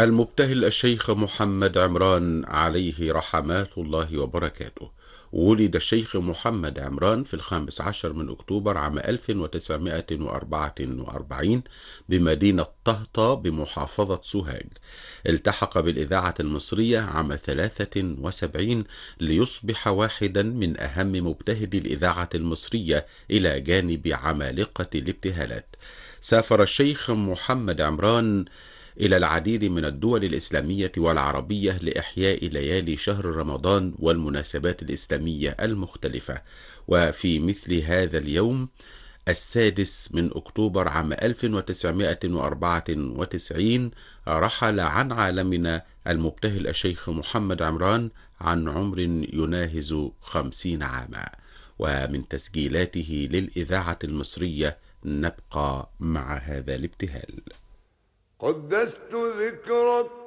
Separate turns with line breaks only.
المبتهل الشيخ محمد عمران عليه رحمات الله وبركاته. ولد الشيخ محمد عمران في 15 من أكتوبر عام 1944 بمدينة طهطا بمحافظة سوهاج. التحق بالإذاعة المصرية عام 73 ليصبح واحدا من أهم مبتهلي الإذاعة المصرية إلى جانب عمالقة الابتهالات. سافر الشيخ محمد عمران إلى العديد من الدول الإسلامية والعربية لإحياء ليالي شهر رمضان والمناسبات الإسلامية المختلفة. وفي مثل هذا اليوم 6 من أكتوبر عام 1994 رحل عن عالمنا المبتهل الشيخ محمد عمران عن عمر يناهز 50 عاما. ومن تسجيلاته للإذاعة المصرية نبقى مع هذا الابتهال.
قدست ذكرك